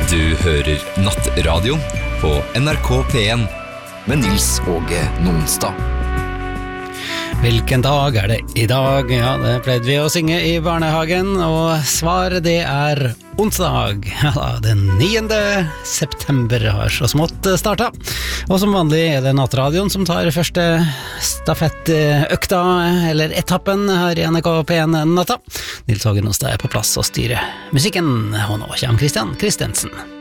Du hører Nattradio på NRK P1 med Nils Åge Nonstad. Hvilken dag er det i dag? Ja, det pleide vi å synge i barnehagen, og svaret det er onsdag. Ja, den 9. september har så smått startet. Og som vanlig er det Nattradioen som tar første stafettøkta, eller etappen her i NRK P1 natta. Nils Åge Nonstad er på plass og styrer musikken, og nå kommer Christian Christensen.